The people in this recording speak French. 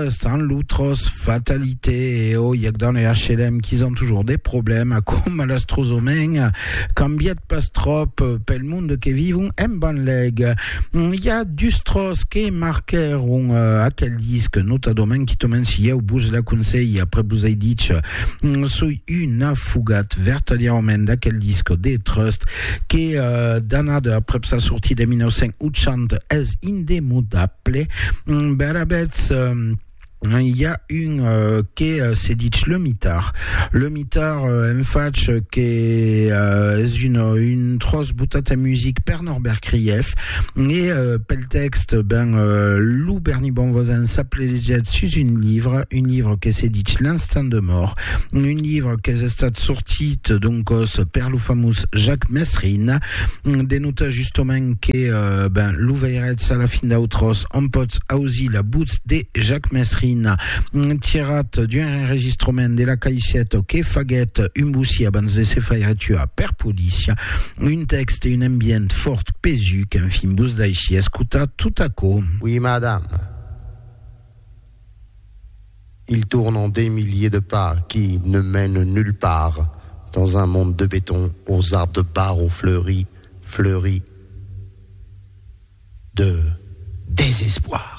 trust, hein, l'outros, fatalité, et oh, il y a que dans les HLM qu'ils ont toujours des problèmes, comme à l'astrosomen, quand bien de pastrop, pel monde qui vivent en bonne leg. Il y a du Strauss qui est marqué à quel disque, nota domaine qui tomen si au bout de la conseil après Bouzaïditch, sur une fugate verte diamant à quel disque des trust qui danade après sa sortie de 1980 est indémodable. Berabets il y a une qui c'est dit le mitard en fatch qui est une trosse boutata musique per Norbert Krief et pel texte Lou Bernie Bonvoisin s'appelait les jets sur une livre qui c'est dit l'instant de mort, une livre qui est sortie donc per Lou famous Jacques Messrine des notes justement qui Lou Veiret à la fin d'outros en pots aussi la boots de Jacques Messrine tirate d'un enregistrement de la caïsette che faguette un boussi abans de se faire tuer per policia, un texte et une ambiance forte pésu qu'un film bous d'aichi escuta tout à coup. Oui, madame. Il tourne en des milliers de pas qui ne mènent nulle part dans un monde de béton aux arbres de barreaux fleuris de désespoir.